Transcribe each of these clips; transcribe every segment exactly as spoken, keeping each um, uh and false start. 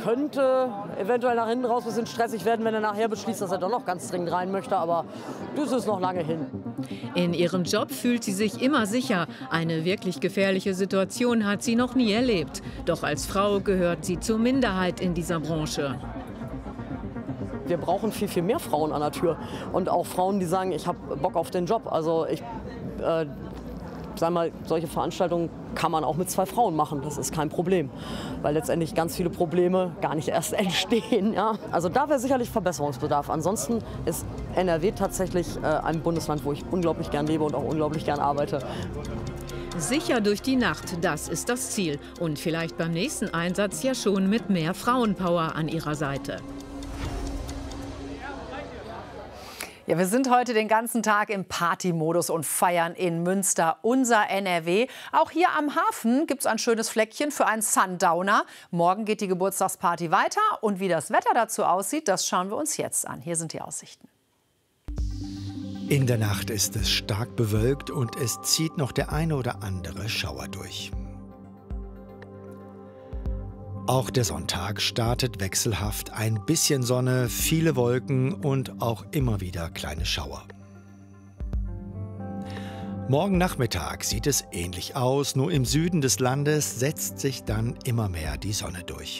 könnte eventuell nach hinten raus ein bisschen stressig werden, wenn er nachher beschließt, dass er doch noch ganz dringend rein möchte. Aber das ist noch lange hin. In ihrem Job fühlt sie sich immer sicher. Eine wirklich gefährliche Situation hat sie noch nie erlebt. Doch als Frau gehört sie zur Minderheit in dieser Branche. Wir brauchen viel, viel mehr Frauen an der Tür. Und auch Frauen, die sagen, ich habe Bock auf den Job. Also ich äh, sag mal, solche Veranstaltungen kann man auch mit zwei Frauen machen. Das ist kein Problem. Weil letztendlich ganz viele Probleme gar nicht erst entstehen. Ja? Also da wäre sicherlich Verbesserungsbedarf. Ansonsten ist N R W tatsächlich äh, ein Bundesland, wo ich unglaublich gern lebe und auch unglaublich gern arbeite. Sicher durch die Nacht, das ist das Ziel. Und vielleicht beim nächsten Einsatz ja schon mit mehr Frauenpower an ihrer Seite. Ja, wir sind heute den ganzen Tag im Partymodus und feiern in Münster unser N R W. Auch hier am Hafen gibt es ein schönes Fleckchen für einen Sundowner. Morgen geht die Geburtstagsparty weiter. Und wie das Wetter dazu aussieht, das schauen wir uns jetzt an. Hier sind die Aussichten. In der Nacht ist es stark bewölkt und es zieht noch der eine oder andere Schauer durch. Auch der Sonntag startet wechselhaft. Ein bisschen Sonne, viele Wolken und auch immer wieder kleine Schauer. Morgen Nachmittag sieht es ähnlich aus, nur im Süden des Landes setzt sich dann immer mehr die Sonne durch.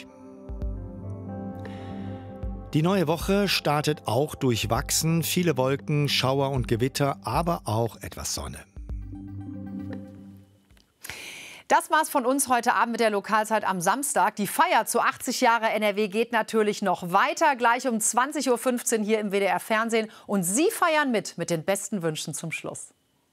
Die neue Woche startet auch durchwachsen, viele Wolken, Schauer und Gewitter, aber auch etwas Sonne. Das war's von uns heute Abend mit der Lokalzeit am Samstag. Die Feier zu achtzig Jahre N R W geht natürlich noch weiter. Gleich um zwanzig Uhr fünfzehn hier im W D R Fernsehen. Und Sie feiern mit, mit den besten Wünschen zum Schluss.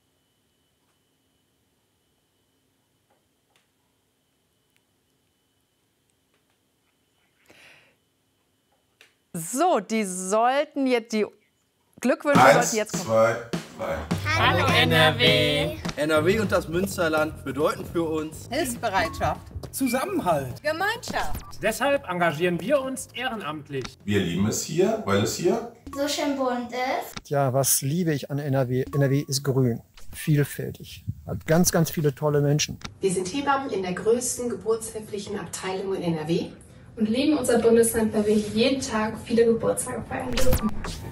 So, die sollten jetzt, die Glückwünsche Eins, sollten jetzt kommen. Zwei, drei. Hallo N R W! N R W und das Münsterland bedeuten für uns Hilfsbereitschaft, Zusammenhalt, Gemeinschaft. Deshalb engagieren wir uns ehrenamtlich. Wir lieben es hier, weil es hier so schön bunt ist. Ja, was liebe ich an N R W? N R W ist grün, vielfältig, hat ganz, ganz viele tolle Menschen. Wir sind Hebammen in der größten geburtshilflichen Abteilung in N R W. Und lieben unser Bundesland, weil wir hier jeden Tag viele Geburtstage feiern dürfen.